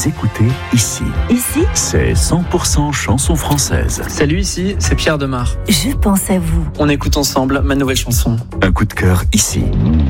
Vous écoutez Ici. Ici, C'est 100% chanson française. Salut, ici, c'est Pierre Demar. je pense à vous. On écoute ensemble ma nouvelle chanson. Un coup de cœur ici.